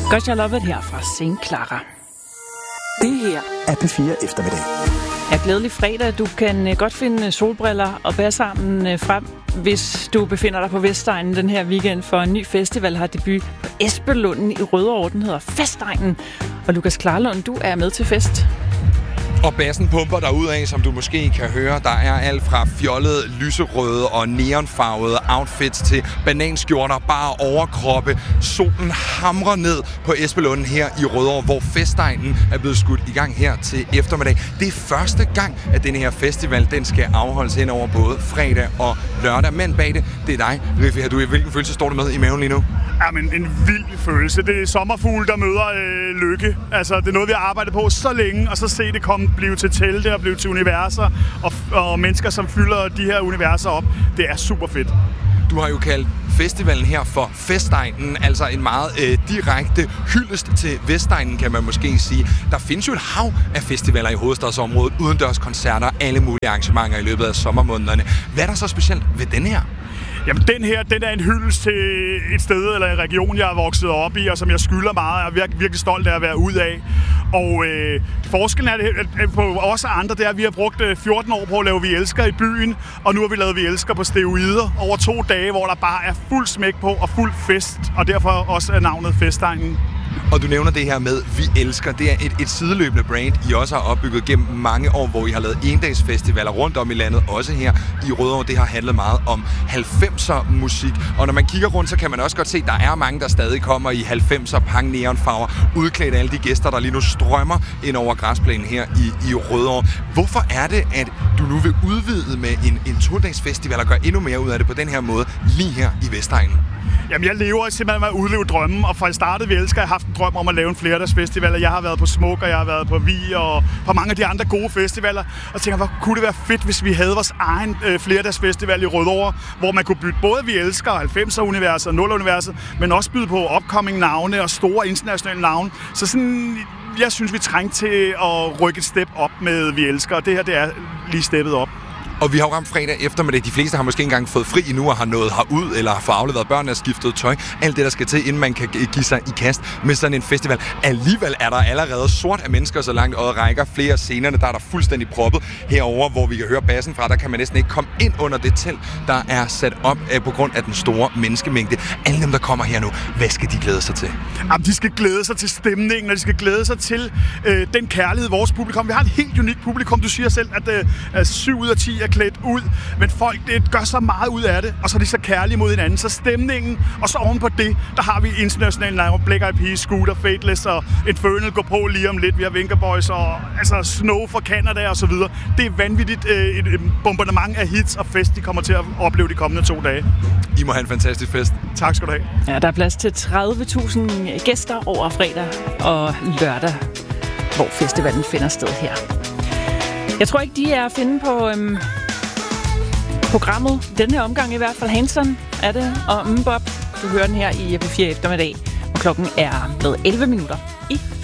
Godt, jeg lovet her fra St. Clara. Det her er P4 Eftermiddag. Ja, glædelig fredag. Du kan godt finde solbriller og bærsarmen frem, hvis du befinder dig på Vestegnen den her weekend, for en ny festival har debut på Espelunden i Rødovre. Den hedder Festegnen. Og Lukas Klarlund, du er med til fest. Og bassen pumper derudad, som du måske kan høre. Der er alt fra fjollede, lyserøde og neonfarvede outfits til bananskjorter, bare overkroppe. Solen hamrer ned på Espelunden her i Rødovre, hvor Festegnen er blevet skudt i gang her til eftermiddag. Det er første gang, at denne her festival den skal afholdes hen over både fredag og lørdag. Men bag det er dig, Riffi. Hvilken følelse står du med i maven lige nu? Ja, men en vild følelse. Det er sommerfugle, der møder lykke. Altså, det er noget, vi har arbejdet på så længe, og så se det blive til telte og blive til universer, og mennesker, som fylder de her universer op. Det er super fedt. Du har jo kaldt festivalen her for Festegnen, altså en meget direkte hyldest til Vestegnen, kan man måske sige. Der findes jo et hav af festivaler i hovedstadsområdet, udendørskoncerter, alle mulige arrangementer i løbet af sommermånederne. Hvad er der så specielt ved den her? Jamen, den er en hyldest til et sted eller en region, jeg er vokset op i, og som jeg skylder meget, og er virkelig stolt af at være ud af. Og forskellen er det på os og andre, det er, at vi har brugt 14 år på at lave Vi Elsker i byen, og nu har vi lavet Vi Elsker på steroider over 2 dage, hvor der bare er fuld smæk på og fuld fest, og derfor også er navnet Festegnen. Og du nævner det her med Vi Elsker. Det er et sideløbende brand, I også har opbygget gennem mange år, hvor I har lavet endagsfestivaler rundt om i landet, også her i Rødovre. Det har handlet meget om 90'er musik. Og når man kigger rundt, så kan man også godt se, at der er mange, der stadig kommer i 90'er pang neonfarver, udklædt af alle de gæster, der lige nu strømmer ind over græsplænen her i Rødovre. Hvorfor er det, at du nu vil udvide med en 2-dages-festival og gøre endnu mere ud af det på den her måde, lige her i Vestegnen? Jamen, jeg lever simpelthen med at udleve drømmen, og fra jeg startede Vi Elsker, jeg har haft en drøm om at lave en flerdagsfestival. Jeg har været på Smuk, og jeg har været på Vi, og på mange af de andre gode festivaler. Og tænker, hvor kunne det være fedt, hvis vi havde vores egen flerdagsfestival i Rødovre, hvor man kunne bytte både Vi Elsker, 90'er-universet og 0'er-universet, men også byde på upcoming navne og store internationale navne. Så sådan, jeg synes, vi trængte til at rykke et step op med Vi Elsker, og det her, det er lige steppet op. Og vi har jo ramt fredag eftermiddag. De fleste har måske ikke engang fået fri endnu og har nået herud, eller har fået afleveret børnene og skiftet tøj. Alt det, der skal til, inden man kan give sig i kast med sådan en festival. Alligevel er der allerede sort af mennesker, så langt øjet rækker. Flere scenerne, der er der fuldstændig proppet. Herover, hvor vi kan høre bassen fra, der kan man næsten ikke komme ind under det telt, der er sat op på grund af den store menneskemængde. Alle dem, der kommer her nu, hvad skal de glæde sig til? Jamen, de skal glæde sig til stemningen, og de skal glæde sig til den kærlighed, vores publikum. Vi har et helt unikt publikum. Du siger selv, at 7 ud af 10 er klædt ud, men folk gør så meget ud af det, og så er de så kærlige mod hinanden. Så stemningen, og så ovenpå det, der har vi internationale navne, Black Eyed Peas, Scooter, Fateless og Infernal går på lige om lidt. Vi har Vinker Boys og altså Snow fra Canada og så videre. Det er vanvittigt et bombardement af hits og fest, de kommer til at opleve de kommende 2 dage. I må have en fantastisk fest. Tak skal du have. Ja, der er plads til 30.000 gæster over fredag og lørdag, hvor festivalen finder sted her. Jeg tror ikke, de er at finde på programmet. Den her omgang i hvert fald. Hanson er det, og Bob. Du hører den her i P4 Eftermiddag, og klokken er blevet 11 minutter i